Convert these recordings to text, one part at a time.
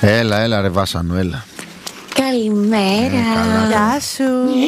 Έλα ρε Βάσανο, έλα. Καλημέρα. Γεια σου.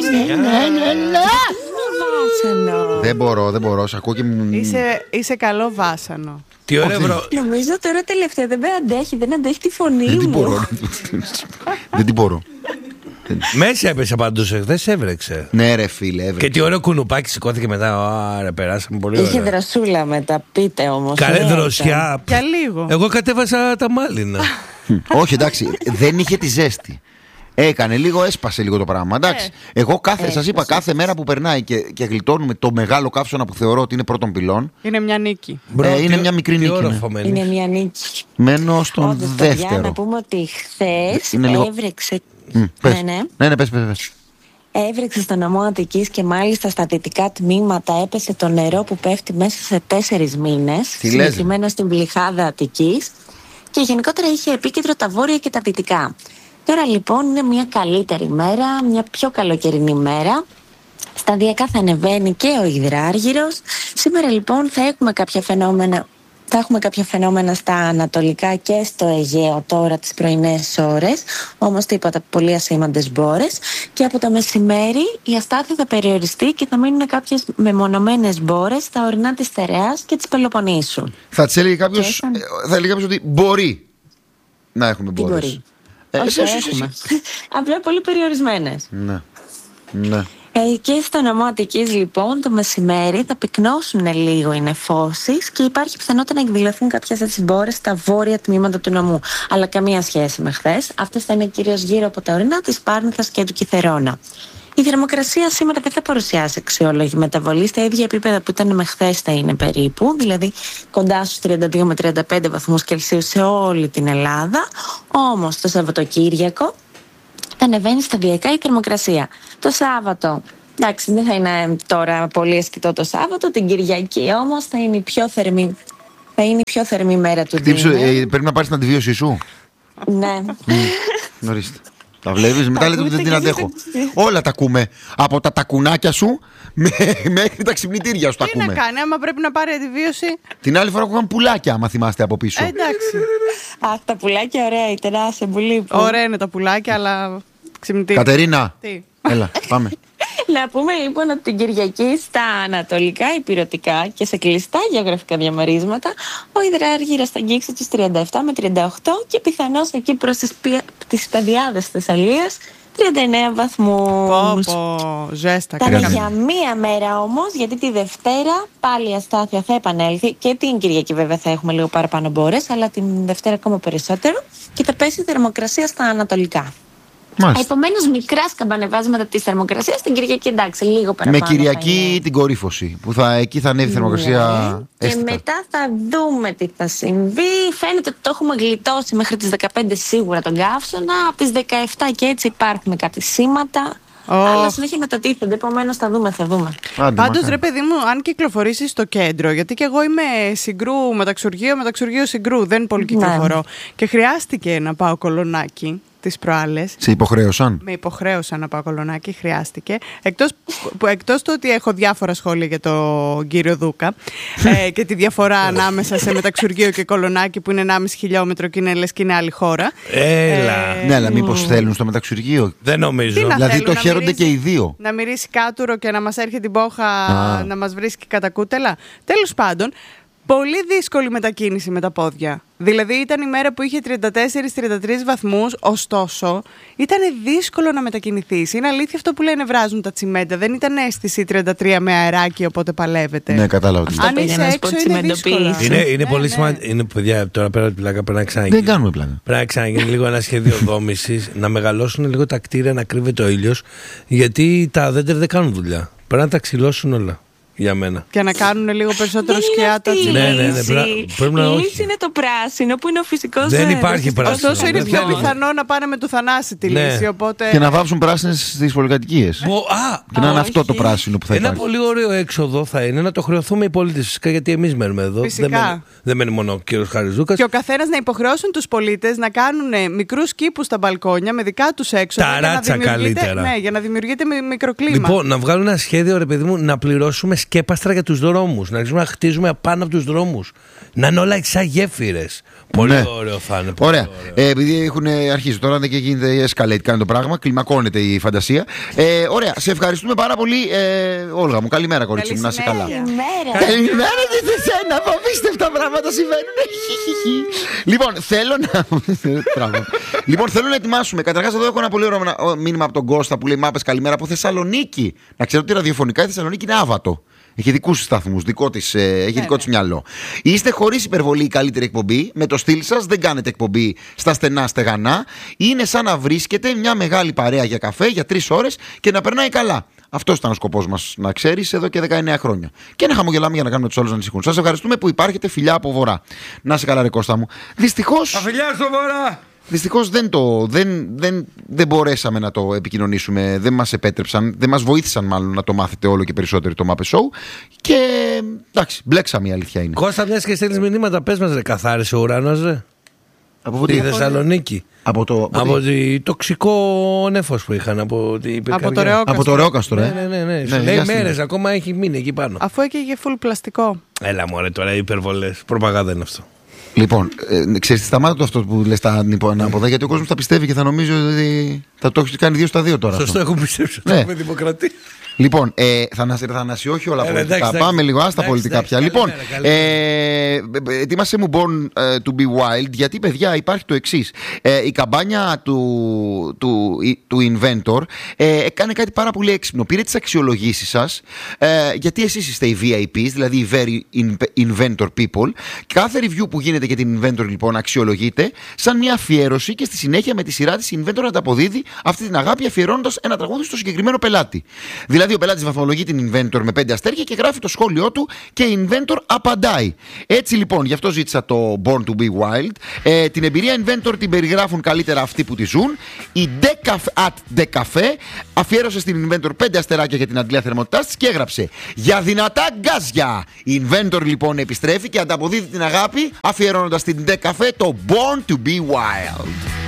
Βάσανο. Δεν μπορώ, σ' ακούω και Είσαι καλό Βάσανο. Τι ωραία, μπρο. Νομίζω τώρα τελευταία δεν αντέχει τη φωνή Δεν την μου. μπορώ. Δεν την μπορώ. Μέσα έπεσε πάντως, εχθές έβρεξε. Ναι ρε φίλε, έβρεξε. Και τι ωραίο κουνουπάκι σηκώθηκε μετά. Άρα, περάσαμε πολύ ωραία. Είχε δροσούλα μετά, πείτε όμως. Καλή Ναι, δροσιά. Για λίγο. Εγώ κατέβασα τα μάλινα. Όχι, εντάξει, δεν είχε τη ζέστη. Έκανε λίγο, έσπασε λίγο το πράγμα. Εντάξει. Εγώ σας είπα, κάθε μέρα που περνάει και γλιτώνουμε το μεγάλο καύσωνα που θεωρώ ότι είναι πρώτων πυλών. Είναι μια νίκη. Είναι μια μικρή νίκη. Ναι. Είναι μια νίκη. Μένω στον Όντως, παιδιά, δεύτερο. να πούμε ότι χθες έβρεξε. Πες. Ναι, πες. Έβρεξε στο νομό Αττικής και μάλιστα στα δυτικά τμήματα έπεσε το νερό που πέφτει μέσα σε 4 μήνες. Συγκεκριμένα στην Πλυχάδα Αττικής. Και γενικότερα είχε επίκεντρο τα βόρεια και τα δυτικά. Τώρα λοιπόν είναι μια καλύτερη μέρα, μια πιο καλοκαιρινή μέρα. Σταδιακά θα ανεβαίνει και ο υδράργυρος. Σήμερα λοιπόν θα έχουμε κάποια φαινόμενα στα ανατολικά και στο Αιγαίο τώρα τις πρωινές ώρες, όμως τίποτα πολύ ασήμαντες μπόρες, και από το μεσημέρι η αστάθεια θα περιοριστεί και θα μείνουν κάποιες μεμονωμένες μπόρες στα ορεινά της Στερεάς και της Πελοποννήσου. Θα της έλεγε κάποιος, ότι μπορεί να έχουμε μπόρες. Όχι, έχουμε. Απλά πολύ περιορισμένες. Ναι. Και στο νομό Αττικής λοιπόν το μεσημέρι θα πυκνώσουν λίγο οι νεφώσεις και υπάρχει πιθανότητα να εκδηλωθούν κάποιες έτσι μπόρες στα βόρεια τμήματα του νομού. Αλλά καμία σχέση με χθες. Αυτές θα είναι κυρίως γύρω από τα ορεινά της Πάρνηθας και του Κιθερώνα. Η θερμοκρασία σήμερα δεν θα παρουσιάσει αξιόλογη μεταβολή. Στα ίδια επίπεδα που ήταν με χθες θα είναι περίπου, δηλαδή κοντά στους 32 με 35 βαθμούς Κελσίου σε όλη την Ελλάδα. Όμως το Σαββατοκύριακο θα ανεβαίνει σταδιακά η θερμοκρασία. Το Σάββατο, εντάξει, δεν θα είναι τώρα πολύ αισθητό το Σάββατο, την Κυριακή όμως θα είναι η πιο θερμή μέρα του δίνου. Πρέπει να πάρεις την αντιβίωσή σου. Ναι. Ορίστε. Τα βλέπεις, μετά λέτε ότι δεν την αντέχω. Όλα τα ακούμε. Από τα τακουνάκια σου μέχρι τα ξυπνητήρια σου τα ακούμε. Τι να κάνει, άμα πρέπει να πάρει αντιβίωση. Την άλλη φορά ακούγαν πουλάκια, άμα θυμάστε από πίσω. Εντάξει. Αχ, τα πουλάκια ωραία ήταν, άσε πολύ. Ωραία είναι τα πουλάκια, αλλά ξυπνητήρια. Κατερίνα, Τι? Έλα, πάμε. Να πούμε λοιπόν ότι την Κυριακή στα ανατολικά υπηρετικά και σε κλειστά γεωγραφικά διαμερίσματα ο υδράργυρος θα αγγίξει τους 37 με 38 και πιθανώς εκεί προς τις πεδιάδες της Θεσσαλίας 39 βαθμούς. Ζέστα. Θα είναι για μία μέρα όμως, γιατί τη Δευτέρα πάλι η αστάθεια θα επανέλθει και την Κυριακή βέβαια θα έχουμε λίγο παραπάνω μπόρες, αλλά την Δευτέρα ακόμα περισσότερο και θα πέσει η θερμοκρασία στα ανατολικά. Επομένως μικρά σκαμπανεβάσματα της θερμοκρασίας την Κυριακή, εντάξει, λίγο παραπάνω. Με Κυριακή την κορύφωση, που εκεί θα ανέβει η θερμοκρασία. Και μετά θα δούμε τι θα συμβεί. Φαίνεται ότι το έχουμε γλιτώσει μέχρι τις 15 σίγουρα τον καύσωνα. Από τις 17 και έτσι υπάρχουν κάτι σήματα. Αλλά συνέχεια μετατίθενται, επομένως θα δούμε. Πάντως ρε παιδί μου, αν κυκλοφορήσεις στο κέντρο, γιατί και εγώ είμαι Συγκρού, μεταξουργείο Συγκρού, δεν πολύ κυκλοφορώ. Και χρειάστηκε να πάω Κολονάκι τις προάλλες. Σε υποχρέωσαν? Με υποχρέωσαν να πάω Κολονάκι, χρειάστηκε. Εκτός του ότι έχω διάφορα σχόλια για τον κύριο Δούκα και τη διαφορά ανάμεσα σε μεταξουργείο και Κολονάκι που είναι 1,5 χιλιόμετρο και είναι λες και είναι άλλη χώρα. Ναι, αλλά μήπως θέλουν στο μεταξουργείο? Δεν νομίζω. Δηλαδή το χαίρονται και οι δύο. Να μυρίσει κάτουρο και να μας έρχεται την πόχα να μας βρίσκει κατά κούτελα. Τέλος πάντων, πολύ δύσκολη μετακίνηση με τα πόδια. Δηλαδή ήταν η μέρα που είχε 34-33 βαθμούς, ωστόσο ήταν δύσκολο να μετακινηθείς. Είναι αλήθεια αυτό που λένε βράζουν τα τσιμέντα. Δεν ήταν αίσθηση 33 με αεράκι, οπότε παλεύετε. Ναι, κατάλαβα. Αν είσαι έξω είναι δύσκολο. Είναι πολύ σημαντικό. Είναι, παιδιά, τώρα πέρα από την πλάκα πρέπει να ξαναγίνει. Δεν κάνουμε πλάκα. Πρέπει να ξαναγίνει λίγο ένα σχέδιο δόμησης, να μεγαλώσουν λίγο τα κτίρια, να κρύβεται ο ήλιος, γιατί τα δέντρα δεν κάνουν δουλειά. Πρέπει να τα ξυλώσουν όλα. Για μένα. Και να κάνουν λίγο περισσότερο σκιά τα τσιμέντα. Ναι, η λύση είναι το πράσινο που είναι ο φυσικός. Δεν υπάρχει πράσινο. Ωστόσο είναι πιο πιθανό να πάνε με το Θανάση τη λύση. Οπότε... Και να βάψουν πράσινες στις πολυκατοικίες. Και να είναι αυτό το πράσινο που θα υπάρχει. Ένα πολύ ωραίο έξοδο θα είναι να το χρεωθούμε οι πολίτες. Φυσικά, γιατί εμείς μένουμε εδώ. Δεν μένει μόνο ο κύριος Χαριζούκας. Και ο καθένας να υποχρεώσουν τους πολίτες να κάνουν μικρούς κήπους στα μπαλκόνια με δικά τους έξοδα. Ταράτσα καλύτερα. Ναι, για να δημιουργείται μικροκλίμα. Λοιπόν, να βγάλουν ένα σχέδιο, ρε παιδί μου, να πληρώσουμε σκέπαστρα για τους δρόμους. Να αρχίσουμε να χτίζουμε απάνω από τους δρόμους. Να είναι όλα σαν γέφυρες. Πολύ ωραίο θα είναι. Ωραία. Επειδή αρχίσει τώρα και γίνεται escalate, κάνει το πράγμα, κλιμακώνεται η φαντασία. Ωραία. Σε ευχαριστούμε πάρα πολύ, Όλγα μου. Καλημέρα, κορίτσι μου. Να είσαι καλά. Καλημέρα και σε σένα. Απίστευτα πράγματα συμβαίνουν. Λοιπόν, θέλω να ετοιμάσουμε. Καταρχάς, εδώ έχω ένα πολύ ωραίο μήνυμα από τον Κώστα που λέει Μάπες καλημέρα από Θεσσαλονίκη. Να ξέρω ότι ραδιοφωνικά η Θεσσαλονίκη είναι άβατο. Έχει δικούς σταθμούς, έχει δικό της μυαλό. Είστε χωρίς υπερβολή η καλύτερη εκπομπή. Με το στυλ σας δεν κάνετε εκπομπή στα στενά στεγανά. Είναι σαν να βρίσκετε μια μεγάλη παρέα για καφέ για 3 ώρες και να περνάει καλά. Αυτός ήταν ο σκοπός μας, να ξέρεις, εδώ και 19 χρόνια. Και να χαμογελάμε για να κάνουμε τους άλλους να ανησυχούν. Σας ευχαριστούμε που υπάρχετε, φιλιά από Βορρά. Να σε καλά, ρε Κώστα μου. Δυστυχώς. Τα φιλιά στο Βορρά! Δυστυχώς δεν μπορέσαμε να το επικοινωνήσουμε, δεν μας επέτρεψαν, δεν μας βοήθησαν μάλλον να το μάθετε όλο και περισσότερο το Muppet Show. Και εντάξει, μπλέξαμε, η αλήθεια είναι. Κώστα, μιας και στέλνεις μηνύματα, πες μας, ρε, καθάρισε ο ουρανός, ρε. Από τη Θεσσαλονίκη. Από το τοξικό νέφος που είχαν από την πυρκαγιά. Από το Ρεόκαστρο, Ναι. Λέει μέρες, ακόμα έχει μείνει εκεί πάνω. Αφού έκαιγε full πλαστικό. Έλα μωρέ, τώρα υπερβολές. Προπαγάνδα είναι αυτό. Λοιπόν, ξέρεις τι, σταμάτα το αυτό που λες τα ανάποδα, γιατί ο κόσμος θα πιστεύει και θα νομίζει ότι θα το έχει κάνει 2 στα 2 τώρα. Σωστό, έχουν πιστέψει ότι έχουμε δημοκρατία. Λοιπόν, θα ανασιώσει όλα πολιτικά. Πάμε λίγο, άστα πολιτικά πια. Λοιπόν, ετοίμασε μου Born to be Wild, γιατί παιδιά υπάρχει το εξής. Η καμπάνια του Inventor έκανε κάτι πάρα πολύ έξυπνο. Πήρε τις αξιολογήσεις σας, γιατί εσείς είστε οι VIPs, δηλαδή οι Very Inventor People. Κάθε review που γίνεται για την Inventor λοιπόν αξιολογείται σαν μια αφιέρωση και στη συνέχεια με τη σειρά της Inventor ανταποδίδει αυτή την αγάπη αφιερώνοντας ένα τραγούδι στο συγκεκριμένο πελάτη. Δηλαδή ο πελάτης βαθμολογεί την Inventor με 5 αστέρια και γράφει το σχόλιο του και η Inventor απαντάει. Έτσι λοιπόν, γι' αυτό ζήτησα το Born to be Wild. Την εμπειρία Inventor την περιγράφουν καλύτερα αυτοί που τη ζουν. Η Decafe αφιέρωσε στην Inventor 5 αστεράκια για την αντλία θερμότητάς της και έγραψε για δυνατά γκάζια. Η Inventor λοιπόν επιστρέφει και ανταποδίδει την αγάπη αφιερώνοντας στην Decafe το Born to be Wild.